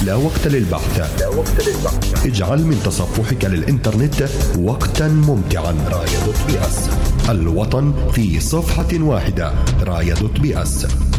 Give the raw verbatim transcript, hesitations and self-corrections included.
لا وقت للبحث. لا وقت للبحث. اجعل من تصفحك للإنترنت وقتا ممتعا. راية دوت بي اس، الوطن في صفحة واحدة. راية دوت بي اس.